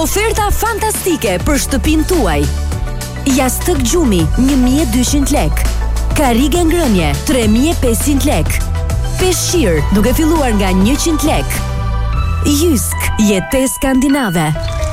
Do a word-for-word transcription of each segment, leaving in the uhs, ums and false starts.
Oferta fantastike për shtëpinë tuaj. Jastëk gjumi një mijë e dyqind lek. Karrige ngrënie tre mijë e pesëqind lek. Peshqir duke filluar nga njëqind lek. Jysk, jetë skandinave.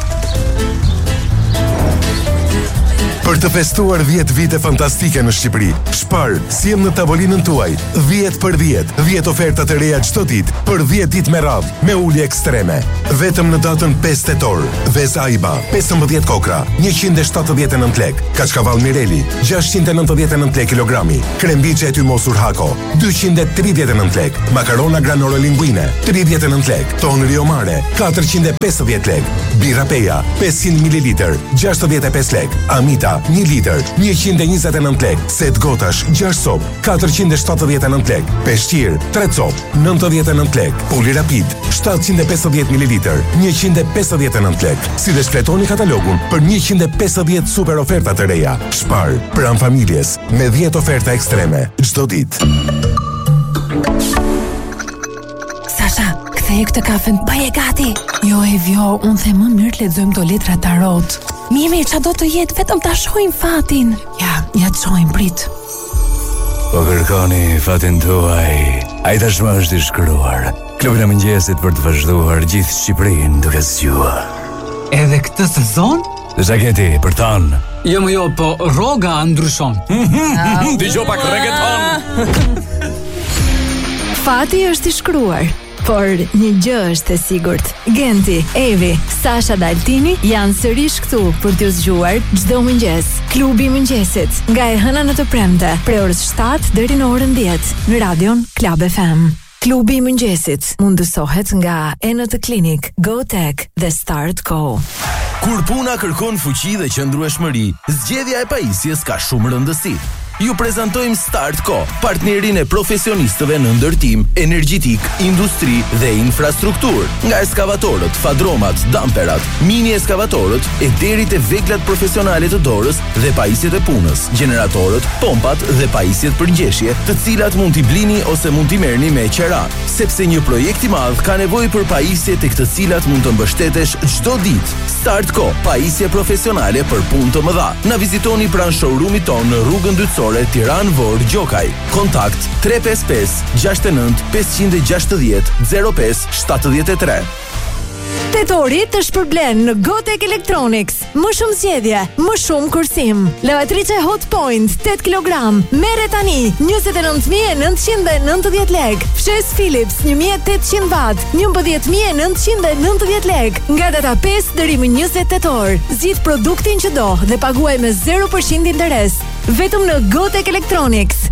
Për të festuar dhjetë vite fantastike në Shqipëri, shpar, siem në tavolinën tuaj, dhjetë për dhjetë, dhjetë oferta të reja çdo ditë, për dhjetë ditë me radhë, me ulje ekstreme. Vetëm në datën pesë tetor, Vez Aiba, pesëmbëdhjetë kokra, njëqind e shtatëdhjetë e nëntë lek, Kaçkavall Mireli, gjashtëqind e nëntëdhjetë e nëntë lek kilogrami, krembiçe e tymosur Hako, dyqind e tridhjetë e nëntë lek, makarona granore linguine, tridhjetë e nëntë lek, ton Rio Mare, katërqind e pesëdhjetë lek, birra Peja, pesëqind mililitër, gjashtëdhjetë e pesë lek, Amita një litër, njëqind e njëzet e nëntë lek, set gotash, gjashtë cop, katërqind e shtatëdhjetë e nëntë lek, peshqir, tre cop, nëntëdhjetë e nëntë lek, puli rapid, shtatëqind e pesëdhjetë mililitër, njëqind e pesëdhjetë e nëntë lek. Si dhe shfletoni katalogun për njëqind e pesëdhjetë super oferta të reja. Shpar, pranë familjes, me dhjetë oferta ekstreme, çdo ditë. Sasha, kthej këtë kafen, baje gati. Jo e vjo, unë the më mirë të lexojmë këto letra tarot. Mimi, qa do të jetë, vetëm ta shohim fatin. Ja, ja të shohim, prit. Po kërkoni fatin tuaj. Ai tashmë është i shkruar. Klubin e mëngjesit për të vazhduar gjithë Shqipërinë duke zgjuar. Edhe këtë sezon? Zaketi, për tanë. Jo më jo, po rroga ndryshon. Dëgjoj pak reggaeton. Fati është i shkruar, por një gjë është e sigurt. Genti, Evi, Sasha dhe Altini janë sërish këtu për t'ju zgjuar çdo mëngjes. Klubi i mëngjesit, nga e hëna në të premte, prej orës shtatë deri në orën dhjetë në radion Club F M. Klubi i mëngjesit mundësohet nga Enët Clinic, GoTech dhe Start Co. Kur puna kërkon fuqi dhe qëndrueshmëri, zgjedhja e pajisjes ka shumë rëndësi. Ju prezantojmë Start Co, partnerin e profesionistëve në ndërtim, energjitik, industri dhe infrastruktur. Nga eskavatorët, fadromat, damperat, mini eskavatorët, e deri te veglat profesionale të dorës dhe pajisjet e punës, generatorët, pompat dhe pajisjet për ngjeshje, të cilat mund t'i blini ose mund t'i merrni me qera, sepse një projekt i madh ka nevojë për pajisje tek të cilat mund të mbështetesh çdo ditë. Start Co, pajisje profesionale për punë të mëdha. Na vizitoni pranë showroomit tonë në rrugën Dytësore, Tiranë Vor Gjokaj. Kontakt tre pesë pesë gjashtëdhjetë e nëntë pesëqind e gjashtëdhjetë zero pesë shtatëdhjetë e tre. Tetori të shpërblen në GoTech Electronics. Më shumë zgjedhje, më shumë kursim. Lavatrice Hot Point tetë kilogram. Merre tani njëzet e nëntë mijë e nëntëqind e nëntëdhjetë lek. Fshes Philips një mijë e tetëqind watt, njëmbëdhjetë mijë e nëntëqind e nëntëdhjetë lek. Nga data pesë deri më njëzet tetor. Zgjidh produktin që do dhe paguaj me zero përqind interes. Vetëm në GoTech Electronics.